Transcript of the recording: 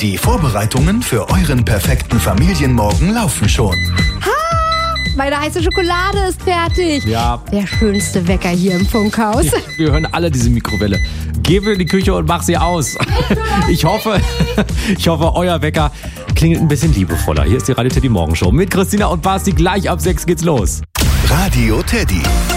Die Vorbereitungen für euren perfekten Familienmorgen laufen schon. Meine heiße Schokolade ist fertig. Ja. Der schönste Wecker hier im Funkhaus. Ja, wir hören alle diese Mikrowelle. Geh wieder in die Küche und mach sie aus. Ich hoffe, euer Wecker klingelt ein bisschen liebevoller. Hier ist die Radio Teddy Morgenshow mit Christina und Basti. Gleich ab 6 geht's los. Radio Teddy.